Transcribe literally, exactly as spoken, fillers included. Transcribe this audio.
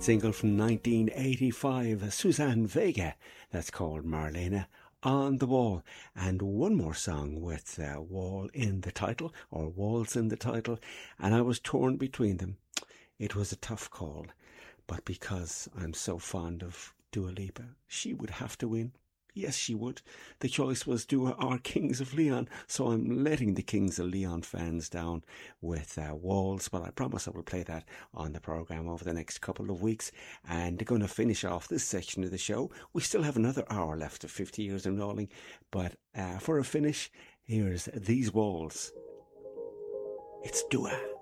single from nineteen eighty-five, Suzanne Vega, that's called Marlena, On the Wall. And one more song with uh, Wall in the title, or Walls in the title, and I was torn between them. It was a tough call, but because I'm so fond of Dua Lipa, she would have to win. Yes, she would. The choice was Dua or Kings of Leon, so I'm letting the Kings of Leon fans down with uh, Walls, but I promise I will play that on the programme over the next couple of weeks. And going to finish off this section of the show. We still have another hour left of fifty years and rolling, but uh, for a finish, here's These Walls. It's Dua.